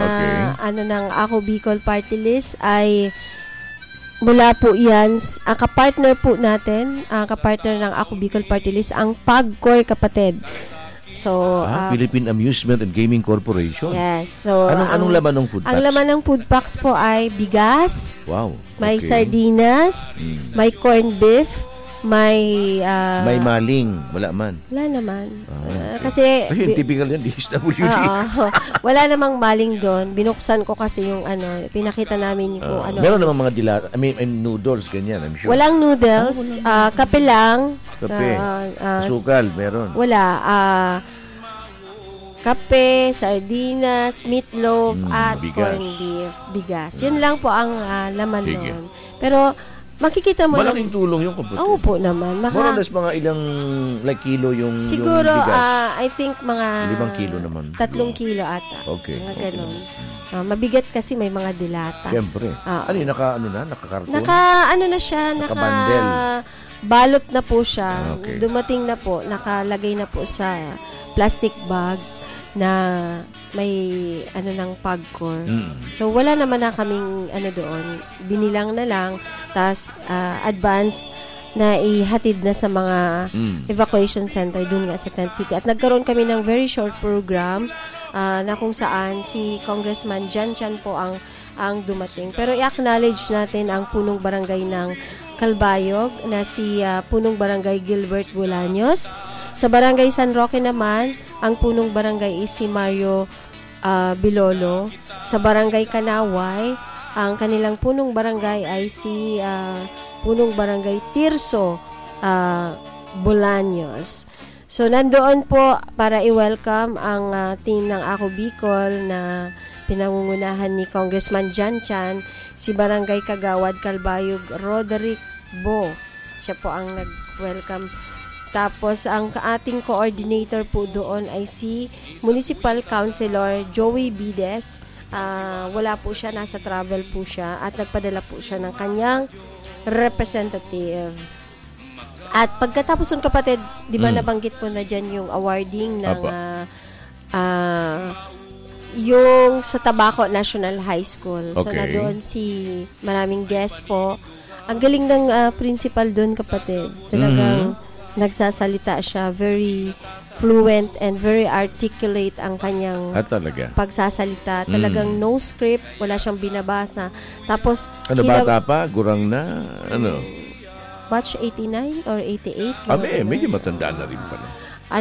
ng Ako Bicol Party List ay mula po yan, kapartner po natin, kapartner ng Ako Bicol Party List, ang PAGCOR, kapatid. So, Philippine Amusement and Gaming Corporation. Yes. So, anong laman ng food packs? Ang laman ng food packs po ay bigas, wow, may sardinas, may corned beef, may maling, wala man. Wala naman. Kasi yung typical yan, DSWD. Wala namang maling doon. Binuksan ko kasi yung pinakita namin kung Meron namang mga dilata, noodles, ganyan, I'm sure. Walang noodles, kape lang. Kape, sukal, meron. Wala, kape, sardinas, meatloaf, at corned beef, bigas. Yun lang po ang laman doon. Pero, makikita mo malaking tulong yung kapatid. Oo po naman. More or less mga ilang kilo yung siguro, yung bigas? I think mga 5 kilo naman. 3 kilo ata. Okay. Mga ganun. Mabigat kasi may mga dilata. Siyempre. Nakakarton? Na siya, Nakabandel. Balot na po siya. Okay. Dumating na po, nakalagay na po sa plastic bag na may ng PAGCOR. So wala naman na kaming doon. Binilang na lang, tas advance na ihatid na sa mga evacuation center doon nga sa Tent City. At nagkaroon kami ng very short program na kung saan si Congressman Jan Chan po ang dumating. Pero i-acknowledge natin ang punong barangay ng Calbayog na si punong barangay Gilbert Bolaños. Sa barangay San Roque naman, ang punong barangay is si Mario Bilolo. Sa barangay Kanaway, ang kanilang punong barangay ay si punong barangay Tirso Bolaños. So, nandoon po para i-welcome ang team ng Ako Bicol na pinangungunahan ni Congressman Jan Chan, si Barangay Kagawad Calbayog Roderick Bo. Siya po ang nag-welcome. Tapos, ang ating coordinator po doon ay si Municipal Councilor Joey Bides. Wala po siya, nasa travel po siya at nagpadala po siya ng kanyang representative. At pagkatapos ng kapatid, di ba nabanggit po na dyan yung awarding ng yung sa Tabaco National High School. So, na doon maraming guest po. Ang galing ng principal doon, kapatid. Talagang nagsasalita siya, very fluent and very articulate ang kanyang pagsasalita. Talagang no script, wala siyang binabasa. Tapos, bata pa, gurang na, batch 89 or 88? Medyo matanda na rin pala.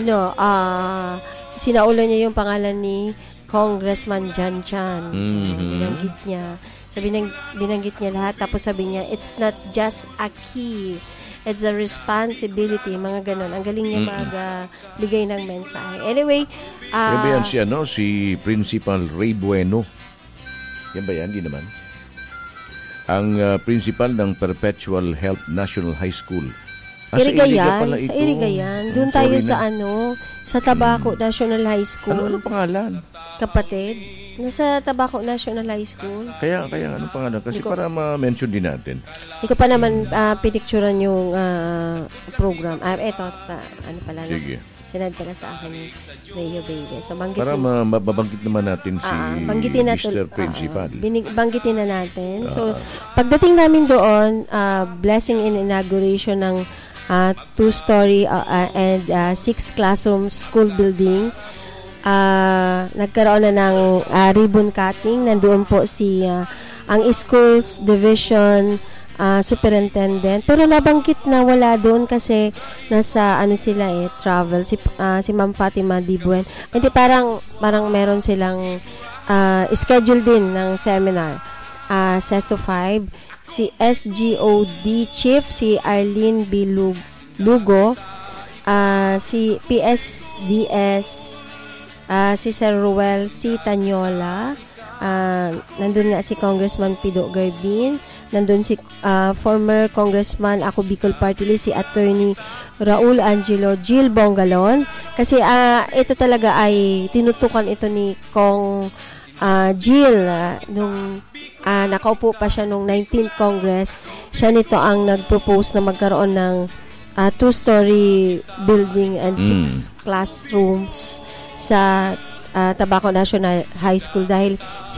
Sinaula niya yung pangalan ni Congressman Jan Chan. Binanggit niya. Binanggit niya lahat. Tapos sabi niya, it's not just a key. It's a responsibility. Mga ganon. Ang galing niya magbigay ng mensahe. Anyway, yan ba yan si Principal Ray Bueno? Yan ba yan? Di naman. Ang principal ng Perpetual Health National High School. Irigayan. Sa Irigayan. Doon tayo sa Tabaco National High School. Ano pangalan? Kapatid. Nasa Tabaco National High School. Kaya ano pangalan? Kasi para ma-mention din natin. Hindi ko pa naman pinicturan yung program. Eto, ano pala. Sige. Sinad pala sa akin yung Leo Baby. So, para mababanggit naman natin si Mr. Principal. Banggitin na natin. So, pagdating namin doon, blessing in inauguration ng 2-story and 6 classroom school building. Nagkaroon na ng ribbon cutting. Nandoon po ang schools division superintendent. Pero nabanggit na wala doon kasi nasa travel si Ma'am Fatima Dibuen. Hindi parang meron silang schedule din ng seminar. CESO 5, si SGOD Chief, si Arlene B. Lugo, si PSDS, si Sir Ruel C. Tanyola, nandun nga si Congressman Pido Garbin, nandun si former Congressman Ako Bicol Party List, si Attorney Raul Angelo Jill Bongalon. Kasi ito talaga ay tinutukan ito ni Kong Jill nung nakaupo pa siya nung 19th Congress. Siya nito ang nag-propose na magkaroon ng 2-story building and 6 classrooms sa Tabaco National High School dahil